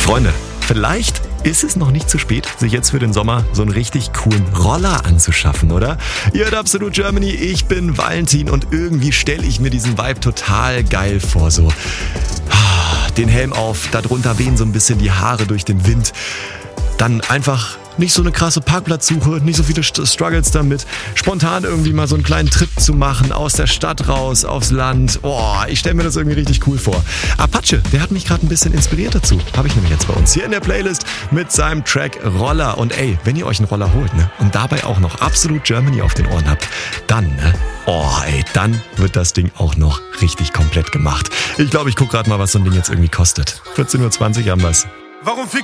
Freunde, vielleicht ist es noch nicht zu spät, sich jetzt für den Sommer so einen richtig coolen Roller anzuschaffen, oder? Ihr hört Absolut Germany, ich bin Valentin und irgendwie stelle ich mir diesen Vibe total geil vor. So den Helm auf, darunter wehen so ein bisschen die Haare durch den Wind. Dann einfach nicht so eine krasse Parkplatzsuche, nicht so viele Struggles damit. Spontan irgendwie mal so einen kleinen Trip zu machen, aus der Stadt raus, aufs Land. Ich stelle mir das irgendwie richtig cool vor. Apache, der hat mich gerade ein bisschen inspiriert dazu. Habe ich nämlich jetzt bei uns hier in der Playlist mit seinem Track Roller. Und ey, wenn ihr euch einen Roller holt, ne, und dabei auch noch Absolut Germany auf den Ohren habt, dann, dann wird das Ding auch noch richtig komplett gemacht. Ich glaube, ich gucke gerade mal, was so ein Ding jetzt irgendwie kostet. 14:20 Uhr haben wir's. Warum fick